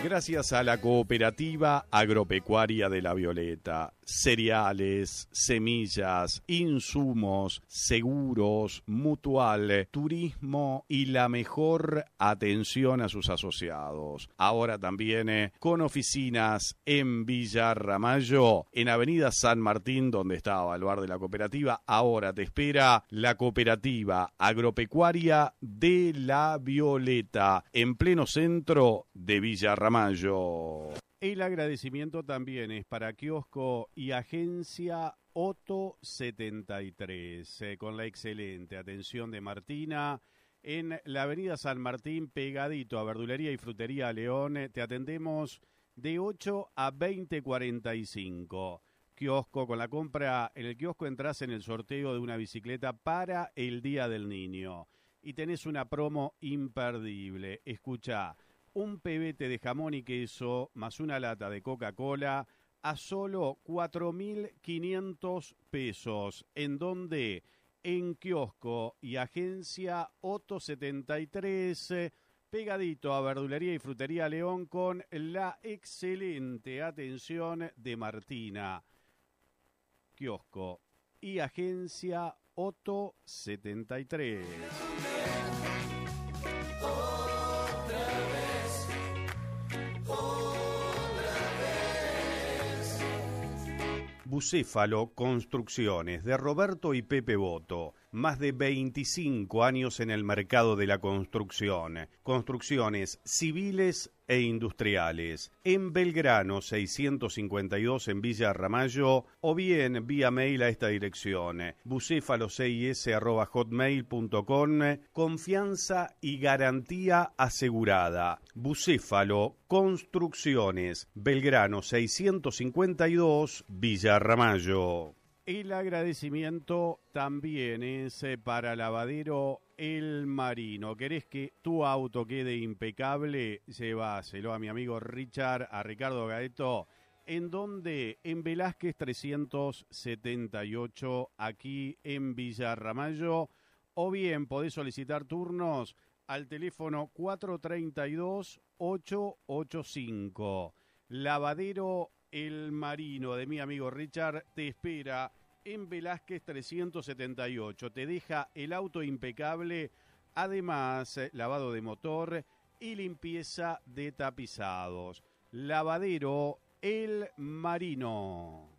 Gracias a la Cooperativa Agropecuaria de La Violeta, cereales, semillas, insumos, seguros, mutual, turismo y la mejor atención a sus asociados. Ahora también con oficinas en Villa Ramallo, en Avenida San Martín, donde estaba el bar de la cooperativa. Ahora te espera la Cooperativa Agropecuaria de La Violeta, en pleno centro de Villa Ramallo. El agradecimiento también es para Kiosco y Agencia Otto 73, con la excelente atención de Martina. En la avenida San Martín, pegadito a Verdulería y Frutería León, te atendemos de 8 a 20:45. Kiosco, con la compra en el kiosco entras en el sorteo de una bicicleta para el Día del Niño. Y tenés una promo imperdible. Escuchá. Un pebete de jamón y queso más una lata de Coca-Cola a solo 4.500 pesos. ¿En dónde? En Kiosco y Agencia Otto 73, pegadito a Verdulería y Frutería León, con la excelente atención de Martina. Kiosco y Agencia Otto 73. Bucéfalo Construcciones, de Roberto y Pepe Boto. Más de 25 años en el mercado de la construcción. Construcciones civiles e industriales. En Belgrano 652 en Villa Ramallo, o bien vía mail a esta dirección: bucefalo6s@hotmail.com. Confianza y garantía asegurada. Bucéfalo Construcciones, Belgrano 652, Villa Ramallo. El agradecimiento también es para Lavadero El Marino. ¿Querés que tu auto quede impecable? Llévaselo a mi amigo Richard, a Ricardo Gaeto. ¿En dónde? En Velázquez 378, aquí en Villa Ramallo. O bien podés solicitar turnos al teléfono 432-885. Lavadero El Marino de mi amigo Richard te espera en Velázquez 378. Te deja el auto impecable, además lavado de motor y limpieza de tapizados. Lavadero El Marino.